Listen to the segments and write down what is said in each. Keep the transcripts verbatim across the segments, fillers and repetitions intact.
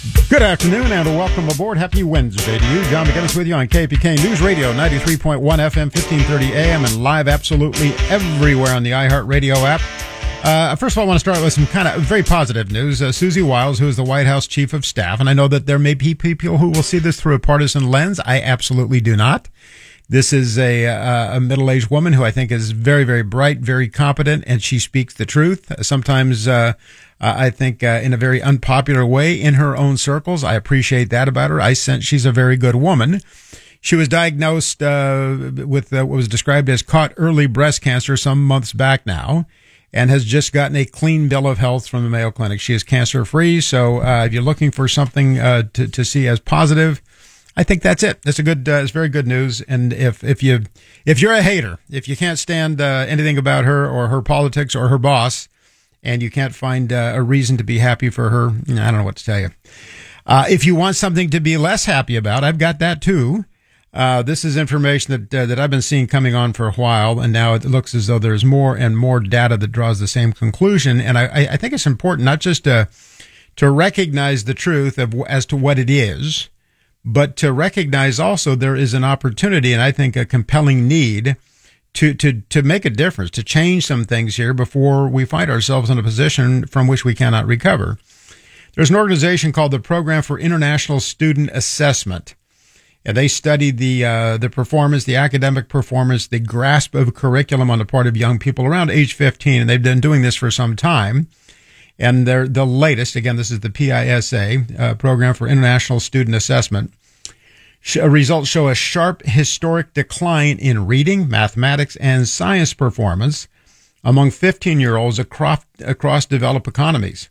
Good afternoon and welcome aboard. Happy Wednesday to you. John McGinnis with you on K P K News Radio, ninety-three point one F M, fifteen thirty A M, and live absolutely everywhere on the iHeartRadio app. Uh, first of all, I want to start with some kind of very positive news. Uh, Susie Wiles, who is the White House Chief of Staff, and I know that there may be people who will see this through a partisan lens. I absolutely do not. This is a, a, a middle-aged woman who I think is very, very bright, very competent, and she speaks the truth. Sometimes, uh, I think, uh, in a very unpopular way in her own circles. I appreciate that about her. I sense she's a very good woman. She was diagnosed uh, with uh, what was described as caught early breast cancer some months back now, and has just gotten a clean bill of health from the Mayo Clinic. She is cancer-free, so uh, if you're looking for something uh, to, to see as positive, I think that's it. That's a good, uh, it's very good news. And if, if you, if you're a hater, if you can't stand, uh, anything about her or her politics or her boss, and you can't find, uh, a reason to be happy for her, I don't know what to tell you. Uh, if you want something to be less happy about, I've got that too. Uh, this is information that, uh, that I've been seeing coming on for a while, and now it looks as though there's more and more data that draws the same conclusion. And I, I think it's important not just to, to recognize the truth of, as to what it is, but to recognize also there is an opportunity and I think a compelling need to, to, to make a difference, to change some things here before we find ourselves in a position from which we cannot recover. There's an organization called the Program for International Student Assessment, and they study the, uh, the performance, the academic performance, the grasp of curriculum on the part of young people around age fifteen, and they've been doing this for some time. And they're the latest, again, this is the P I S A, uh, Program for International Student Assessment. Sh- results show a sharp historic decline in reading, mathematics, and science performance among fifteen-year-olds across, across developed economies.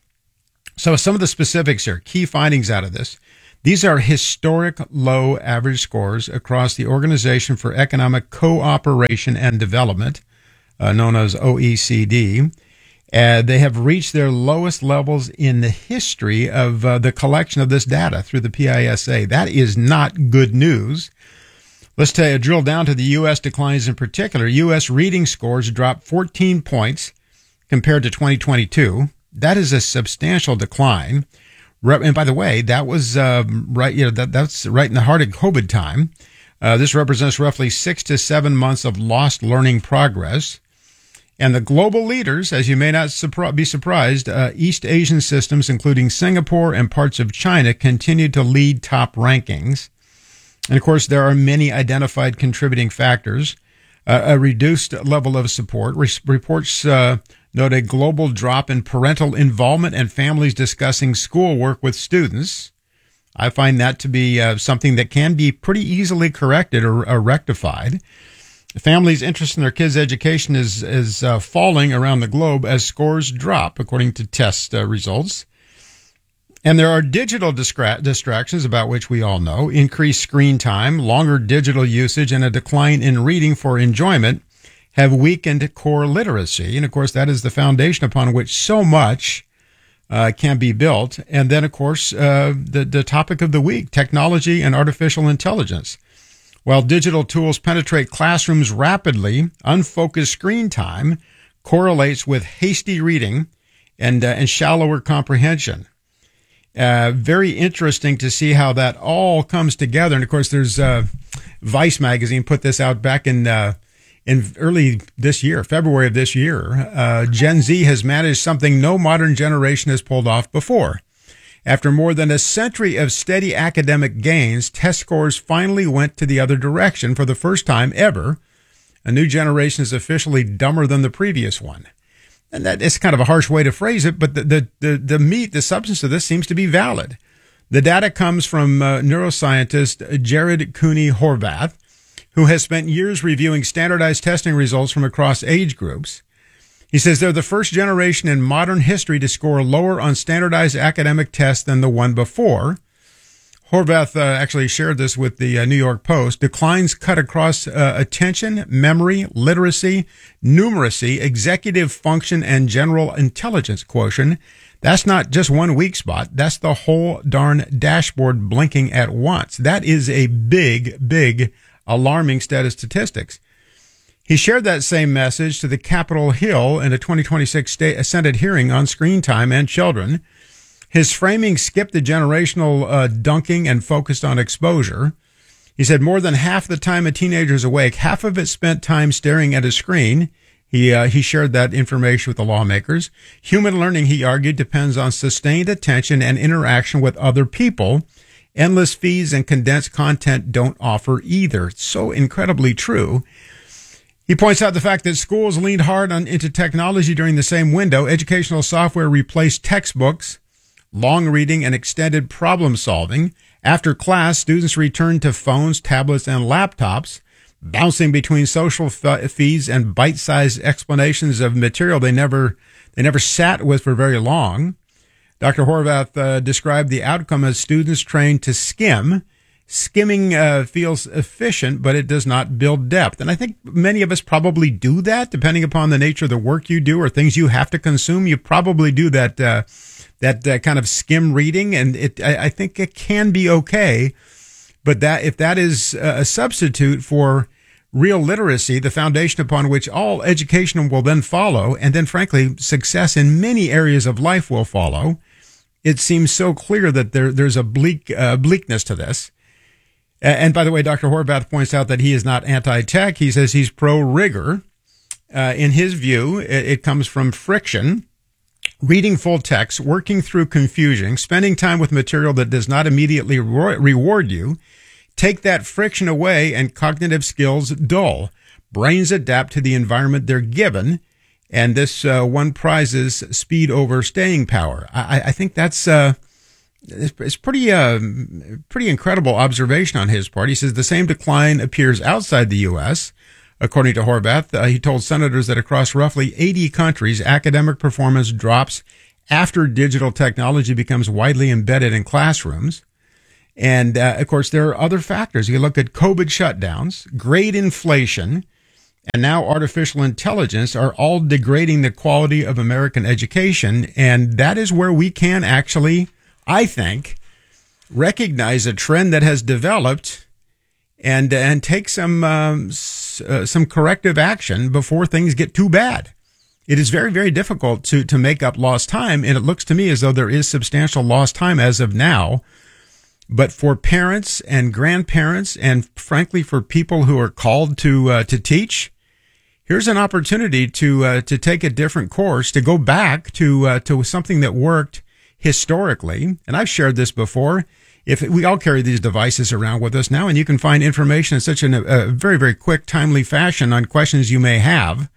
So some of the specifics here, key findings out of this. These are historic low average scores across the Organization for Economic Cooperation and Development, uh, known as O E C D. Uh, they have reached their lowest levels in the history of uh, the collection of this data through the P I S A. That is not good news. Let's tell you, drill down to the U S declines in particular. U S reading scores dropped fourteen points compared to twenty twenty-two. That is a substantial decline. And by the way, that was uh, right. You know, that that's right in the heart of COVID time. Uh, this represents roughly six to seven months of lost learning progress. And the global leaders, as you may not surpri- be surprised, uh, East Asian systems, including Singapore and parts of China, continue to lead top rankings. And of course, there are many identified contributing factors. Uh, a reduced level of support. Re- reports uh, note a global drop in parental involvement and families discussing schoolwork with students. I find that to be uh, something that can be pretty easily corrected or, or rectified. Families' interest in their kids' education is is uh, falling around the globe as scores drop, according to test uh, results. And there are digital distra- distractions about which we all know. Increased screen time, longer digital usage, and a decline in reading for enjoyment have weakened core literacy. And, of course, that is the foundation upon which so much uh, can be built. And then, of course, uh, the, the topic of the week, technology and artificial intelligence. While digital tools penetrate classrooms rapidly, unfocused screen time correlates with hasty reading and uh, and shallower comprehension. Uh, very interesting to see how that all comes together. And of course, there's uh, Vice magazine put this out back in uh, in early this year, February of this year. Uh, Gen Z has managed something no modern generation has pulled off before. After more than a century of steady academic gains, test scores finally went to the other direction for the first time ever. A new generation is officially dumber than the previous one. And that is kind of a harsh way to phrase it, but the, the, the, the meat, the substance of this seems to be valid. The data comes from uh, neuroscientist Jared Cooney Horvath, who has spent years reviewing standardized testing results from across age groups. He says they're the first generation in modern history to score lower on standardized academic tests than the one before. Horvath uh, actually shared this with the uh, New York Post. Declines cut across uh, attention, memory, literacy, numeracy, executive function, and general intelligence quotient. That's not just one weak spot. That's the whole darn dashboard blinking at once. That is a big, big, alarming set of statistics. He shared that same message to the Capitol Hill in a twenty twenty-six state, Senate hearing on screen time and children. His framing skipped the generational uh, dunking and focused on exposure. He said more than half the time a teenager is awake, half of it spent time staring at a screen. He uh, he shared that information with the lawmakers. Human learning, he argued, depends on sustained attention and interaction with other people. Endless feeds and condensed content don't offer either. It's so incredibly true. He points out the fact that schools leaned hard on into technology during the same window. Educational software replaced textbooks, long reading, and extended problem solving. After class, students returned to phones, tablets, and laptops, bouncing between social f- feeds and bite-sized explanations of material they never they never sat with for very long. Doctor Horvath uh, described the outcome as students trained to skim. Skimming uh, feels efficient, but it does not build depth. And I think many of us probably do that, depending upon the nature of the work you do or things you have to consume. You probably do that uh, that uh, kind of skim reading, and it I, I think it can be okay. But that if that is a substitute for real literacy, the foundation upon which all education will then follow, and then, frankly, success in many areas of life will follow, it seems so clear that there there's a bleak uh, bleakness to this. And by the way, Doctor Horvath points out that he is not anti-tech. He says he's pro-rigor. Uh, in his view, it, it comes from friction, reading full text, working through confusion, spending time with material that does not immediately re- reward you. Take that friction away and cognitive skills dull. Brains adapt to the environment they're given. And this uh, one prizes speed over staying power. I, I think that's... Uh, It's pretty, uh, pretty incredible observation on his part. He says the same decline appears outside the U S. According to Horvath, uh, he told senators that across roughly eighty countries, academic performance drops after digital technology becomes widely embedded in classrooms. And, uh, of course, there are other factors. You look at COVID shutdowns, grade inflation, and now artificial intelligence are all degrading the quality of American education. And that is where we can actually, I think, recognize a trend that has developed and and take some um, s- uh, some corrective action before things get too bad. It is very, very difficult to to make up lost time, and it looks to me as though there is substantial lost time as of now. But for parents and grandparents, and frankly for people who are called to uh, to teach, here's an opportunity to uh, to take a different course, to go back to uh, to something that worked historically. And I've shared this before. If we all carry these devices around with us now, and you can find information in such an, a very, very quick, timely fashion on questions you may have.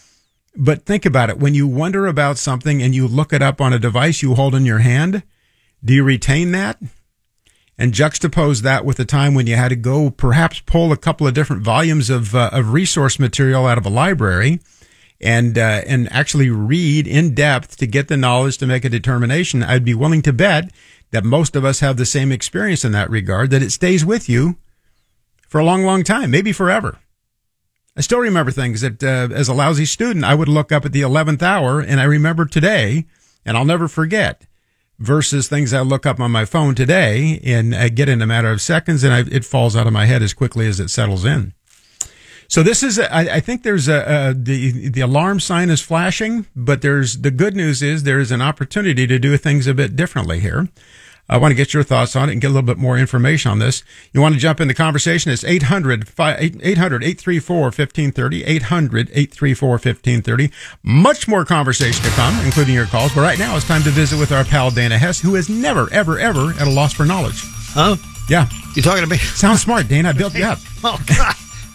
But think about it. When you wonder about something and you look it up on a device you hold in your hand, do you retain that? And juxtapose that with the time when you had to go perhaps pull a couple of different volumes of, uh, of resource material out of a library and uh, and actually read in depth to get the knowledge to make a determination. I'd be willing to bet that most of us have the same experience in that regard, that it stays with you for a long, long time, maybe forever. I still remember things that, uh, as a lousy student, I would look up at the eleventh hour, and I remember today, and I'll never forget, versus things I look up on my phone today, and I get in a matter of seconds, and I, it falls out of my head as quickly as it settles in. So this is, a, I, I think there's a, a the the alarm sign is flashing, but there's the good news is there is an opportunity to do things a bit differently here. I want to get your thoughts on it and get a little bit more information on this. You want to jump in the conversation? It's eight hundred, eight three four, one five three zero, eight hundred, eight three four, one five three zero. Much more conversation to come, including your calls. But right now it's time to visit with our pal Dana Hess, who is never, ever, ever at a loss for knowledge. Huh? Yeah. You talking to me? Sounds smart, Dana. I built you up. Oh, God.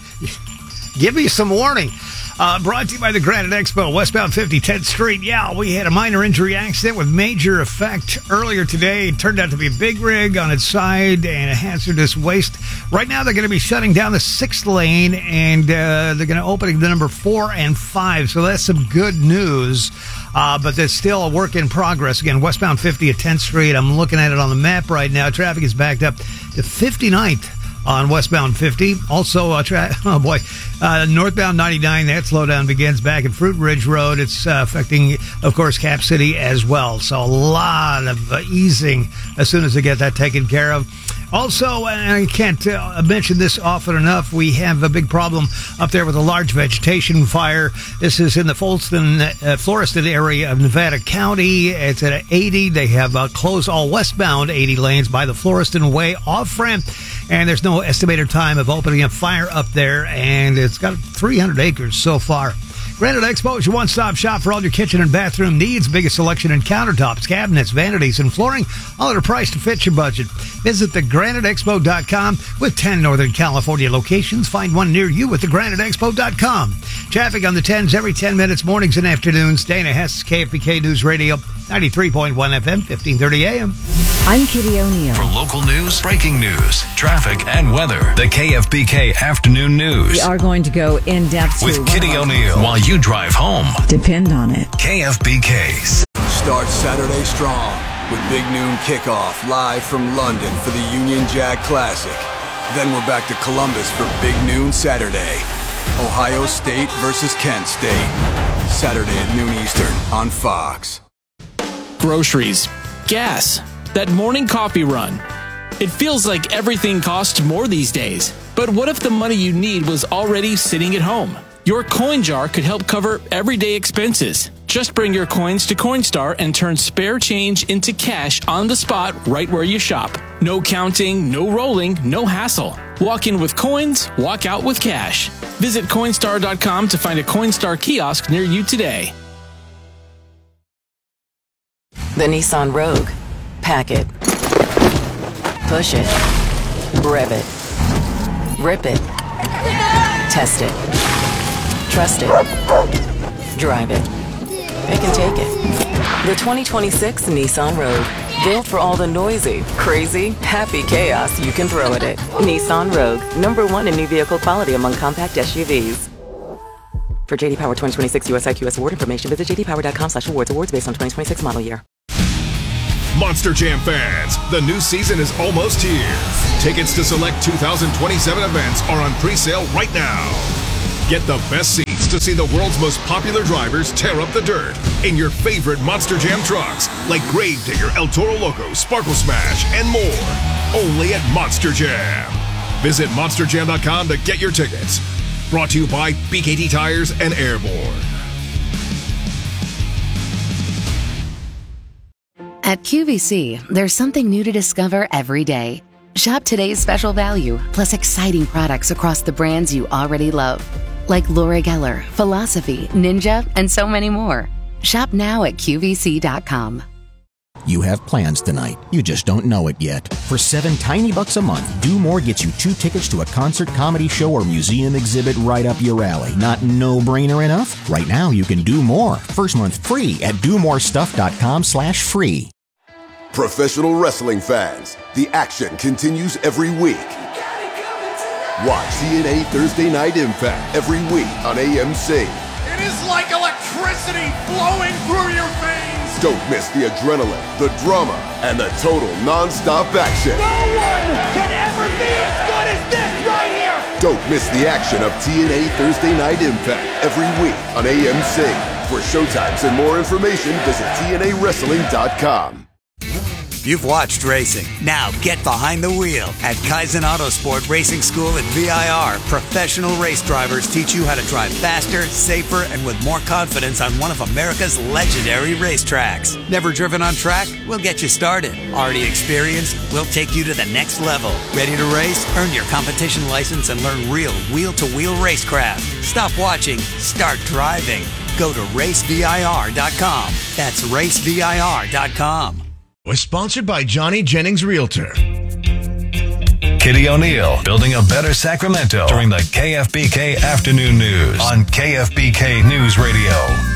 Give me some warning. Uh, brought to you by the Granite Expo, westbound fifty, tenth Street. Yeah, we had a minor injury accident with major effect earlier today. It turned out to be a big rig on its side and a hazardous waste. Right now, they're going to be shutting down the sixth lane, and uh, they're going to open the number four and five. So that's some good news. Uh, but there's still a work in progress. Again, westbound fifty at tenth Street. I'm looking at it on the map right now. Traffic is backed up to fifty-ninth. On westbound fifty. Also, uh, tra- oh boy, uh, northbound ninety-nine, that slowdown begins back at Fruit Ridge Road. It's uh, affecting, of course, Cap City as well. So a lot of uh, easing as soon as they get that taken care of. Also, and I can't uh, mention this often enough, we have a big problem up there with a large vegetation fire. This is in the Folston, uh, Floreston area of Nevada County. It's at eighty. They have uh, closed all westbound eighty lanes by the Floreston Way off-ramp, and there's no estimated time of opening a fire up there, and it's got three hundred acres so far. Granite Expo is your one-stop shop for all your kitchen and bathroom needs. Biggest selection in countertops, cabinets, vanities, and flooring, all at a price to fit your budget. Visit the granite expo dot com with ten Northern California locations. Find one near you at the granite expo dot com. Traffic on the tens every ten minutes, mornings and afternoons. Dana Hess, K F B K News Radio, ninety-three point one F M, fifteen thirty A M. I'm Kitty O'Neill. For local news, breaking news, traffic, and weather, the K F B K Afternoon News. We are going to go in depth with Kitty O'Neill while you drive home. Depend on it. K F B K. Start Saturday strong with Big Noon Kickoff live from London for the Union Jack Classic. Then we're back to Columbus for Big Noon Saturday. Ohio State versus Kent State. Saturday at noon Eastern on Fox. Groceries, gas, that morning coffee run. It feels like everything costs more these days. But what if the money you need was already sitting at home? Your coin jar could help cover everyday expenses. Just bring your coins to Coinstar and turn spare change into cash on the spot right where you shop. No counting, no rolling, no hassle. Walk in with coins, walk out with cash. Visit Coinstar dot com to find a Coinstar kiosk near you today. The Nissan Rogue. Pack it. Push it. Rev it. Rip it. Test it. Trust it. Drive it. Pick and take it. The twenty twenty-six Nissan Rogue. Built for all the noisy, crazy, happy chaos you can throw at it. Nissan Rogue. Number one in new vehicle quality among compact S U Vs. For J D Power twenty twenty-six U S I Q S award information, visit j d power dot com slash awards. Awards based on twenty twenty-six model year. Monster Jam fans, the new season is almost here. Tickets to select two thousand twenty-seven events are on pre-sale right now. Get the best seats to see the world's most popular drivers tear up the dirt in your favorite Monster Jam trucks like Gravedigger, El Toro Loco, Sparkle Smash, and more. Only at Monster Jam. Visit monster jam dot com to get your tickets. Brought to you by B K T Tires and Airborne. At Q V C, there's something new to discover every day. Shop today's special value, plus exciting products across the brands you already love, like Laura Geller, Philosophy, Ninja, and so many more. Shop now at Q V C dot com. You have plans tonight. You just don't know it yet. For seven tiny bucks a month, Do More gets you two tickets to a concert, comedy show, or museum exhibit right up your alley. Not no-brainer enough? Right now, you can do more. First month free at do more stuff dot com slash free. Professional wrestling fans, the action continues every week. Watch T N A Thursday Night Impact every week on A M C. It is like electricity flowing through your veins. Don't miss the adrenaline, the drama, and the total non-stop action. No one can ever be as good as this right here. Don't miss the action of T N A Thursday Night Impact every week on A M C. For showtimes and more information, visit T N A wrestling dot com. You've watched racing. Now get behind the wheel. At Kaizen Autosport Racing School at V I R, professional race drivers teach you how to drive faster, safer, and with more confidence on one of America's legendary racetracks. Never driven on track? We'll get you started. Already experienced? We'll take you to the next level. Ready to race? Earn your competition license and learn real wheel-to-wheel racecraft. Stop watching. Start driving. Go to race V I R dot com. That's race V I R dot com. Was sponsored by Johnny Jennings Realtor. Kitty O'Neill, building a better Sacramento during the K F B K Afternoon News on K F B K News Radio.